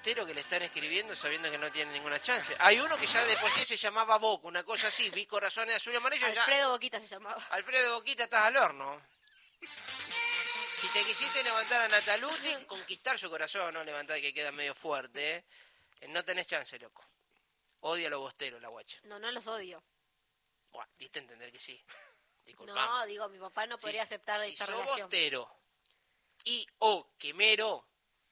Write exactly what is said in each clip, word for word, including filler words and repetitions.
bostero que le están escribiendo sabiendo que no tiene ninguna chance. Hay uno que ya de por sí se llamaba Boca, una cosa así, vi corazones azul y amarillo. Alfredo ya... Boquita se llamaba. Alfredo Boquita, estás al horno. Si te quisiste levantar a Natalucci, conquistar su corazón, no levantar que queda medio fuerte, ¿eh? No tenés chance, loco. Odia a los bosteros, la guacha. No, no los odio. Buah, diste a entender que sí. Disculpame. No, digo, mi papá no podría si, aceptar si esa sos relación. bostero y o quemero...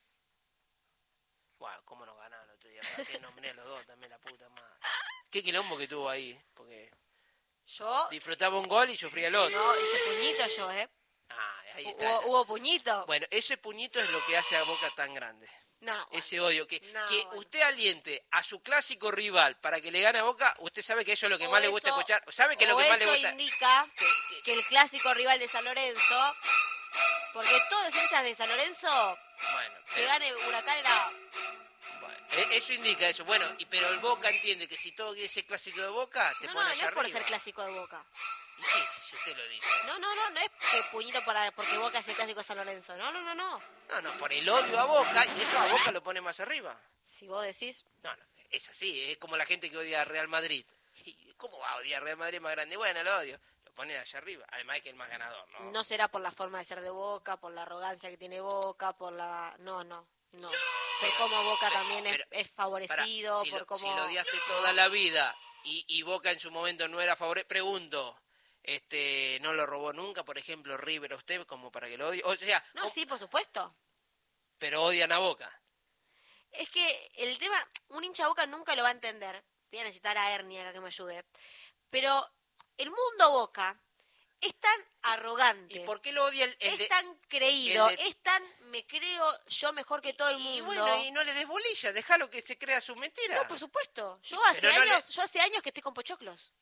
Buah, cómo nos ganaron el otro día. ¿Para qué nombré a los dos también, la puta madre? Qué quilombo que tuvo ahí, porque... Yo... disfrutaba un gol y sufría el otro. No, hice puñito yo, ¿eh? Ah, ahí está. Hubo, hubo puñito. Bueno, ese puñito es lo que hace a Boca tan grande. No, bueno. Ese odio. Que, no, que bueno. usted aliente a su clásico rival para que le gane a Boca, usted sabe que eso es lo que O más le eso- gusta escuchar. ¿Sabe que es lo o que más le eso gusta? indica Que- que- que el clásico rival de San Lorenzo, porque todos los hinchas de San Lorenzo, Bueno, que pero- gane Huracán era... bueno, e- eso indica eso. Bueno, y pero el Boca entiende que si todo ese clásico de Boca, te No, pone no, no allá es por arriba. ser clásico de Boca. ¿Y qué? Si usted lo dice. No, no, no, no es que puñito para porque Boca es el clásico de San Lorenzo. No, no, no, no. No, no, por el odio a Boca, y eso a Boca lo pone más arriba. Si vos decís... No, no, es así, es como la gente que odia a Real Madrid. ¿Y ¿Cómo va a odiar a Real Madrid más grande? Bueno, lo odio. Lo pone allá arriba, además es que es el más ganador, ¿no? No será por la forma de ser de Boca, por la arrogancia que tiene Boca, por la... No, no, no. Por cómo Boca también es, Pero, es favorecido, Pará, si por lo, cómo... si lo odiaste toda la vida y, y Boca en su momento no era favorecido, pregunto, este, ¿no lo robó nunca, por ejemplo, River a usted como para que lo odie? O sea, No, o- sí, por supuesto. pero odian a Boca. Es que el tema, un hincha de Boca nunca lo va a entender. Voy a necesitar a Ernie acá que me ayude. Pero el mundo Boca es tan arrogante. ¿Y por qué lo odia el, el es de- tan creído, el de- es tan me creo yo mejor que todo el mundo. Y bueno, y no le des bolilla, déjalo que se crea su mentira. No, por supuesto. Yo Pero hace no le- años, yo hace años que estoy con pochoclos.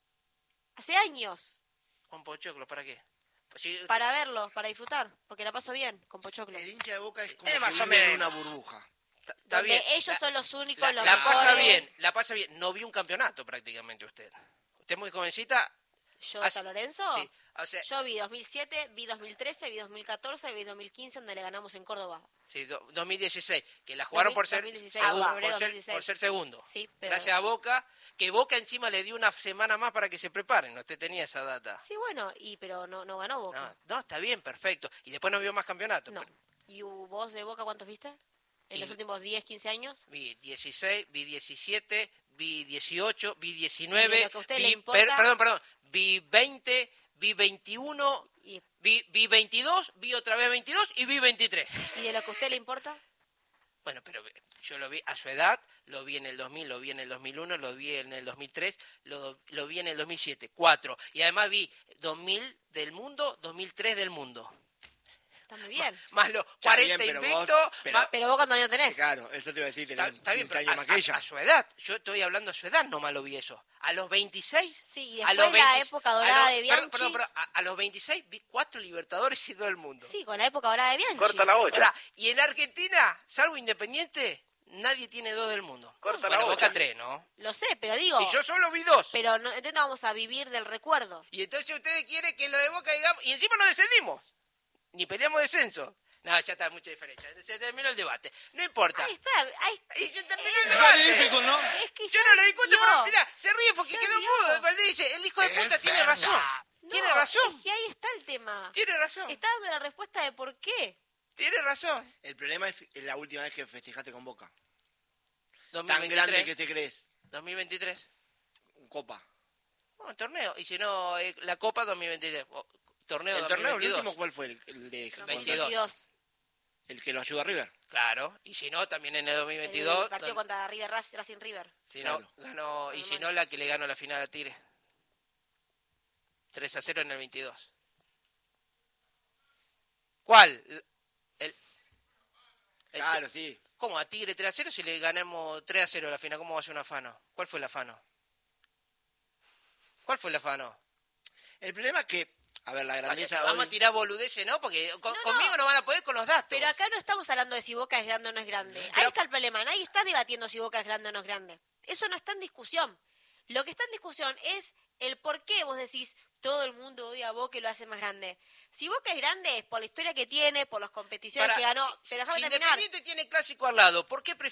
Hace años. Con Pochoclo, ¿para qué? Pues si- Para verlos, para disfrutar, porque la paso bien con pochoclos. El hincha de Boca es como Eh, que más o vive en menos. una burbuja. Está, está Donde bien. ellos La- son los únicos, la, los la mejores. pasa bien, la pasa bien. No vi un campeonato prácticamente usted. Usted es muy jovencita. ¿Yo de Hace- San Lorenzo? Sí, o sea, Yo vi dos mil siete, vi dos mil trece, vi dos mil catorce, vi dos mil quince, donde le ganamos en Córdoba. sí, do- dos mil dieciséis, que la jugaron por ser, dos mil dieciséis, segundo, ah, febrero por, ser, dos mil dieciséis. por ser segundo. Sí, pero... Gracias a Boca, que Boca encima le dio una semana más para que se preparen. Usted tenía esa data. Sí, bueno, y pero no, no ganó Boca. No, no, está bien, perfecto. Y después no vio más campeonatos. No. Pero ¿Y vos de Boca cuántos viste? ¿En Y- los últimos diez, quince años? vi dieciséis, vi diecisiete, vi dieciocho, vi Y diecinueve, de lo que a usted le vi, importa- per- perdón, perdón, vi veinte, vi veintiuno, ¿Y, vi, vi veintidós, vi otra vez veintidós y vi veintitrés. y de lo que a usted le importa? Bueno, pero yo lo vi a su edad, lo vi en el dos mil, lo vi en el dos mil uno, lo vi en el dos mil tres, lo, lo vi en el dos mil siete, cuatro. Y además vi dos mil del mundo, dos mil tres del mundo. Está muy bien. Más los Está bien, cuarenta pero vos- invictos, pero- más- Pero vos cuántos años tenés. Claro, eso te iba a decir, Está, tenés está bien, quince pero años a, más que a- ella. a su edad, yo estoy hablando a su edad, nomás lo vi eso. A los veintiséis, Sí, y a después los la veintiséis época dorada a de los- Bianchi. Perdón, perdón, perdón, a, a los veintiséis vi cuatro Libertadores y todo el mundo. Sí, con la época dorada de Bianchi. Corta la olla. Ahora, y en Argentina, salvo Independiente, nadie tiene dos del mundo. Corta bueno, la olla. Boca tres, ¿no? Lo sé, pero digo... Y yo solo vi dos. Pero no, entonces no vamos a vivir del recuerdo. Y entonces ustedes quieren que lo de Boca digamos... Y encima no descendimos. Ni peleamos descenso. No, ya está, mucha diferencia. Se terminó el debate. No importa. Ahí está, ahí está. Y se terminó el debate. Es que Yo ya no le discuto, dio. pero mirá, se ríe porque Ya quedó dio. mudo. Valdés dice, el hijo de puta Es tiene verdad. razón. No, Tiene razón. Es que ahí está el tema. Tiene razón. Está dando la respuesta de por qué. Tiene razón. El problema es la última vez que festejaste con Boca. dos mil Tan veintitrés. grande que te crees. dos mil veintitrés. Copa. Bueno, torneo. Y si no, eh, la Copa dos mil veintitrés. O, torneo El torneo, el dos mil veintidós. último, ¿cuál fue? El, el de veintidós. veintidós. El que lo ayuda a River. Claro. Y si no, también en el dos mil veintidós. El partido don- contra River Rac- Racing River. Si no, Claro. ganó, y si Normal. no, la que le ganó la final a Tigre. tres a cero en el veintidós. ¿Cuál? El, el- Claro, sí. ¿Cómo? ¿A Tigre tres a cero si le ganamos tres a cero a la final? ¿Cómo va a ser un afano? ¿Cuál fue el afano? ¿Cuál fue el afano? El problema es que, a ver, la grandeza Vamos hoy- a tirar boludeces, ¿no? Porque con- No, no. conmigo no van a poder con los datos. Pero acá no estamos hablando de si Boca es grande o no es grande. Ahí Pero- está el problema. Nadie está debatiendo si Boca es grande o no es grande. Eso no está en discusión. Lo que está en discusión es el por qué vos decís todo el mundo odia a Boca y lo hace más grande. Si Boca es grande es por la historia que tiene, por las competiciones Para- que ganó. si- pero si déjame terminar. Independiente tiene clásico al lado, ¿por qué